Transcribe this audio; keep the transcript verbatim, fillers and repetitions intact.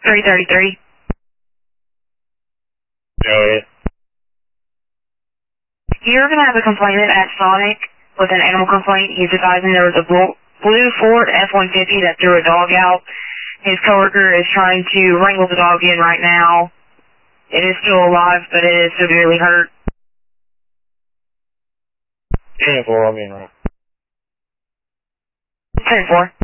three thirty-three. Go ahead. You're going to have a complainant at Sonic with an animal complaint. He's advising there was a blue, blue Ford F one fifty that threw a dog out. His coworker is trying to wrangle the dog in right now. It is still alive, but it is severely hurt. ten four, I'll be in right. ten four.